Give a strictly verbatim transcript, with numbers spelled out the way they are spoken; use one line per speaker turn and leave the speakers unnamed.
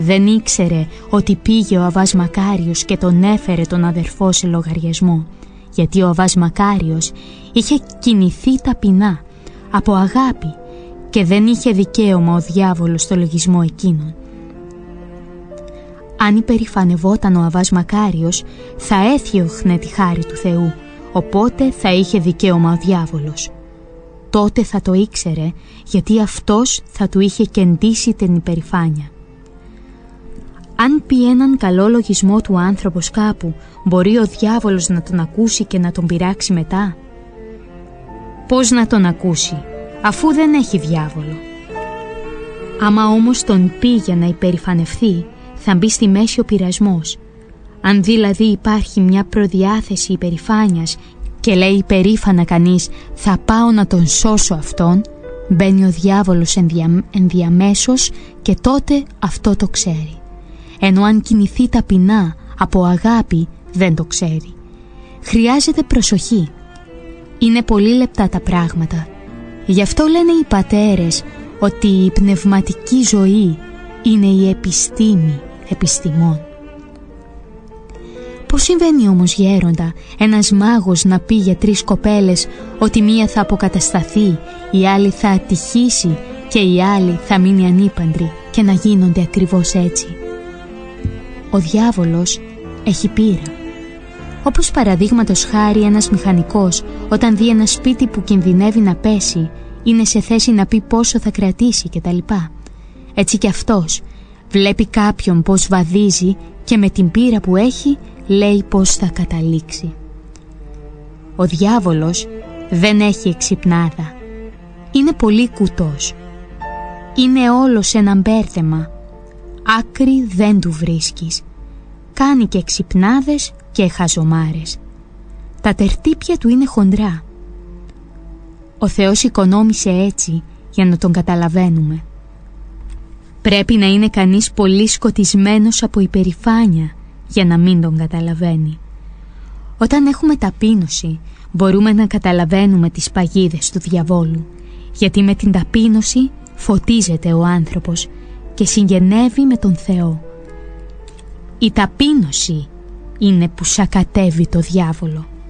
Δεν ήξερε ότι πήγε ο Αββάς Μακάριος και τον έφερε τον αδερφό σε λογαριασμό, γιατί ο Αββάς Μακάριος είχε κινηθεί ταπεινά, από αγάπη, και δεν είχε δικαίωμα ο διάβολος στο λογισμό εκείνον. Αν υπερηφανευόταν ο Αββάς Μακάριος, θα έθιωχνε τη χάρη του Θεού, οπότε θα είχε δικαίωμα ο διάβολος. Τότε θα το ήξερε, γιατί αυτός θα του είχε κεντήσει την υπερηφάνεια. Αν πει έναν καλό λογισμό του άνθρωπος κάπου, μπορεί ο διάβολος να τον ακούσει και να τον πειράξει μετά? Πώς να τον ακούσει, αφού δεν έχει διάβολο? Άμα όμως τον πει για να υπερηφανευθεί, θα μπει στη μέση ο πειρασμός. Αν δηλαδή υπάρχει μια προδιάθεση υπερηφάνειας και λέει υπερήφανα κανείς, θα πάω να τον σώσω αυτόν, μπαίνει ο διάβολος ενδια... ενδιαμέσως και τότε αυτό το ξέρει. Ενώ αν κινηθεί ταπεινά, από αγάπη, δεν το ξέρει. Χρειάζεται προσοχή. Είναι πολύ λεπτά τα πράγματα. Γι' αυτό λένε οι πατέρες ότι η πνευματική ζωή είναι η επιστήμη επιστημών. Πώς συμβαίνει όμως, γέροντα, ένας μάγος να πει για τρεις κοπέλες ότι μία θα αποκατασταθεί, η άλλη θα ατυχήσει και η άλλη θα μείνει ανήπαντρη, και να γίνονται ακριβώς έτσι? Ο διάβολος έχει πείρα. Όπως παραδείγματος χάρη ένας μηχανικός, όταν δει ένα σπίτι που κινδυνεύει να πέσει, είναι σε θέση να πει πόσο θα κρατήσει κτλ. Έτσι και αυτός βλέπει κάποιον πως βαδίζει και με την πείρα που έχει λέει πως θα καταλήξει. Ο διάβολος δεν έχει εξυπνάδα. Είναι πολύ κουτός. Είναι όλο σε ένα μπέρδεμα. Άκρη δεν του βρίσκεις. Κάνει και ξυπνάδες και χαζομάρες. Τα τερτύπια του είναι χοντρά. Ο Θεός οικονόμησε έτσι για να τον καταλαβαίνουμε. Πρέπει να είναι κανείς πολύ σκοτισμένος από υπερηφάνεια για να μην τον καταλαβαίνει. Όταν έχουμε ταπείνωση, μπορούμε να καταλαβαίνουμε τις παγίδες του διαβόλου, γιατί με την ταπείνωση φωτίζεται ο άνθρωπος και συγγενεύει με τον Θεό. Η ταπείνωση είναι που σακατεύει το διάβολο.